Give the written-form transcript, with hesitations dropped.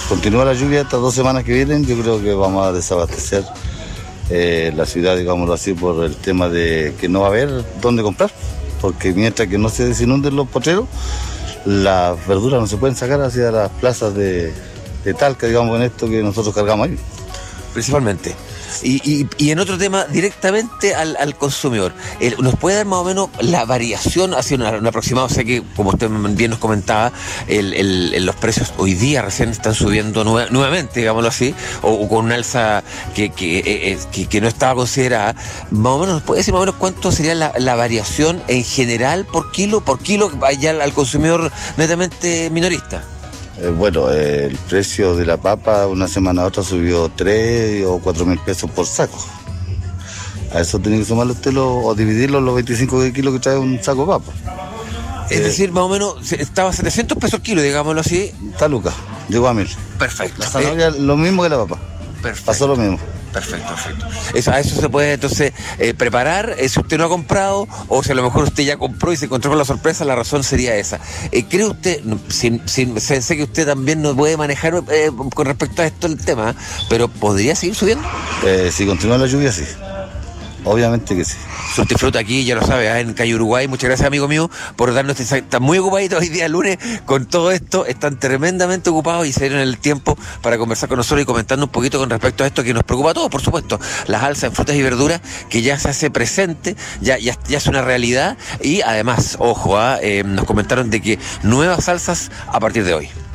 continúa la lluvia estas 2 semanas que vienen, yo creo que vamos a desabastecer la ciudad, digámoslo así, por el tema de que no va a haber dónde comprar, porque mientras que no se desinunden los potreros, las verduras no se pueden sacar hacia las plazas de Talca, digamos, en esto que nosotros cargamos ahí. Principalmente. Y en otro tema, directamente al consumidor, ¿nos puede dar más o menos la variación hacia un aproximado? Sé que, como usted bien nos comentaba, los precios hoy día recién están subiendo nuevamente, digámoslo así, o con un alza que no estaba considerada. Más o menos, ¿nos puede decir más o menos cuánto sería la variación en general por kilo allá al consumidor netamente minorista? Bueno, el precio de la papa una semana a otra subió 3 o 4 mil pesos por saco. A eso tiene que sumarle usted o dividirlo los 25 kilos que trae un saco de papa. Es decir, más o menos, estaba a 700 pesos kilo, digámoslo así. Está Lucas, llegó a 1000. Perfecto. La zanahoria lo mismo que la papa. Perfecto. Pasó lo mismo. Perfecto. A eso se puede entonces preparar, si usted no ha comprado, o si a lo mejor usted ya compró y se encontró con la sorpresa, la razón sería esa. ¿Cree usted, sé que usted también no puede manejar con respecto a esto el tema, pero podría seguir subiendo? Si continúa la lluvia, sí. Obviamente que sí. Fruta aquí, ya lo sabe, en Calle Uruguay. Muchas gracias, amigo mío, por darnos están muy ocupaditos hoy día lunes con todo esto, están tremendamente ocupados y se dieron el tiempo para conversar con nosotros y comentarnos un poquito con respecto a esto que nos preocupa a todos, por supuesto, las alzas en frutas y verduras, que ya se hace presente, ya es una realidad, y además, ojo, nos comentaron de que nuevas alzas a partir de hoy.